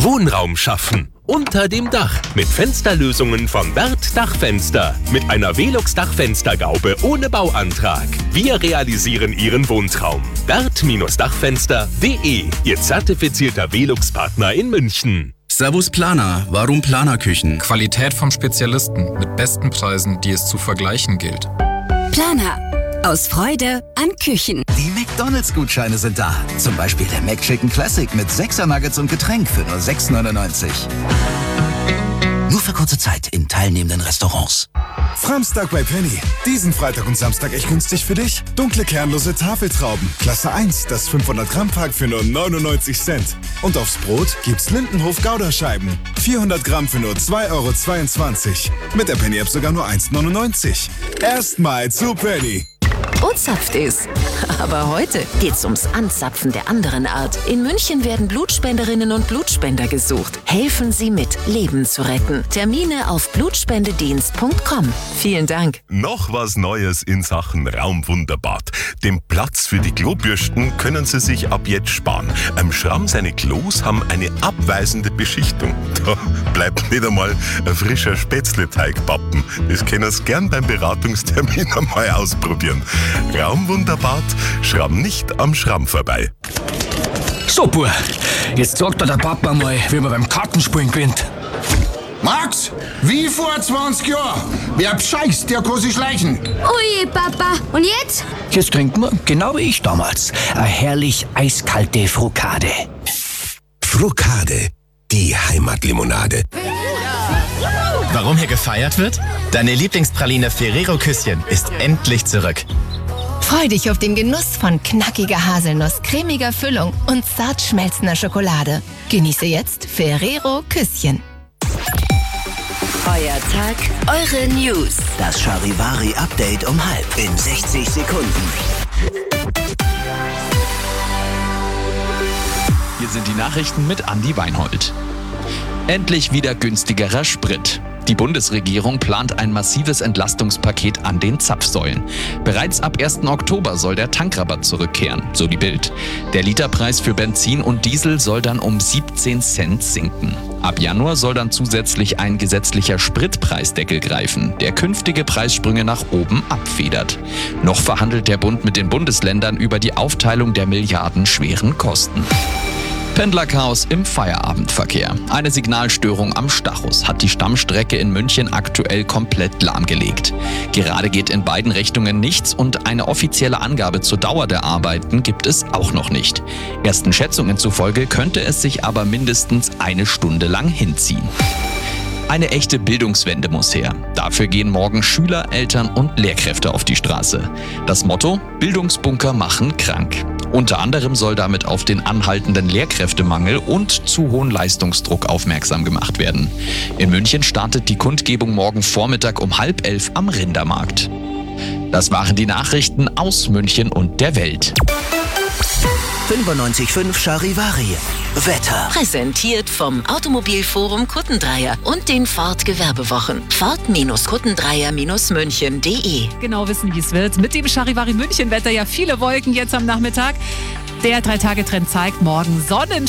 Wohnraum schaffen. Unter dem Dach mit Fensterlösungen von Werth Dachfenster. Mit einer Velux Dachfenstergaube ohne Bauantrag. Wir realisieren Ihren Wohntraum. Werth-Dachfenster.de, Ihr zertifizierter Velux-Partner in München. Servus Planer, warum Planerküchen? Qualität vom Spezialisten mit besten Preisen, die es zu vergleichen gilt. Planer. Aus Freude an Küchen. Die McDonalds-Gutscheine sind da. Zum Beispiel der McChicken Classic mit 6er Nuggets und Getränk für nur 6,99. Nur für kurze Zeit in teilnehmenden Restaurants. Framstag bei Penny. Diesen Freitag und Samstag echt günstig für dich. Dunkle kernlose Tafeltrauben. Klasse 1, das 500 Gramm Pack für nur 99 Cent. Und aufs Brot gibt's Lindenhof Gouda-Scheiben. 400 Gramm für nur 2,22 €. Mit der Penny-App sogar nur 1,99 €. Erstmal zu Penny. O-Zapft ist. Aber heute geht's ums Anzapfen der anderen Art. In München werden Blutspenderinnen und Blutspender gesucht. Helfen Sie mit, Leben zu retten. Termine auf blutspendedienst.com. Vielen Dank. Noch was Neues in Sachen Raumwunderbad. Den Platz für die Klobürsten können Sie sich ab jetzt sparen. Schramm seine Klos haben eine abweisende Beschichtung. Da bleibt nicht einmal ein frischer Spätzleteig bappen. Das können Sie gern beim Beratungstermin einmal ausprobieren. Raumwunderbad, Schramm nicht am Schramm vorbei. So, Bub, jetzt sagt dir der Papa mal, wie man beim Kartenspielen gewinnt. Max, wie vor 20 Jahren. Wer bescheißt, der kann sich schleichen. Ui, Papa. Und jetzt? Jetzt trinken wir, genau wie ich damals, eine herrlich eiskalte Frukade. Frukade, die Heimatlimonade. Warum hier gefeiert wird? Deine Lieblingspraline Ferrero Küsschen ist endlich zurück. Freu dich auf den Genuss von knackiger Haselnuss, cremiger Füllung und zart schmelzender Schokolade. Genieße jetzt Ferrero Küsschen. Euer Tag, eure News. Das Charivari-Update um 12:30 in 60 Sekunden. Hier sind die Nachrichten mit Andi Weinhold. Endlich wieder günstigerer Sprit. Die Bundesregierung plant ein massives Entlastungspaket an den Zapfsäulen. Bereits ab 1. Oktober soll der Tankrabatt zurückkehren, so die Bild. Der Literpreis für Benzin und Diesel soll dann um 17 Cent sinken. Ab Januar soll dann zusätzlich ein gesetzlicher Spritpreisdeckel greifen, der künftige Preissprünge nach oben abfedert. Noch verhandelt der Bund mit den Bundesländern über die Aufteilung der milliardenschweren Kosten. Pendlerchaos im Feierabendverkehr. Eine Signalstörung am Stachus hat die Stammstrecke in München aktuell komplett lahmgelegt. Gerade geht in beiden Richtungen nichts und eine offizielle Angabe zur Dauer der Arbeiten gibt es auch noch nicht. Ersten Schätzungen zufolge könnte es sich aber mindestens eine Stunde lang hinziehen. Eine echte Bildungswende muss her. Dafür gehen morgen Schüler, Eltern und Lehrkräfte auf die Straße. Das Motto: Bildungsbunker machen krank. Unter anderem soll damit auf den anhaltenden Lehrkräftemangel und zu hohen Leistungsdruck aufmerksam gemacht werden. In München startet die Kundgebung morgen Vormittag um 10:30 am Rindermarkt. Das waren die Nachrichten aus München und der Welt. 95.5 Charivari. Wetter. Präsentiert vom Automobilforum Kuttendreier und den Ford Gewerbewochen. Ford-Kuttendreier-München.de. Genau wissen, wie es wird. Mit dem Charivari München Wetter ja viele Wolken jetzt am Nachmittag. Der 3-Tage-Trend zeigt morgen Sonnenschein.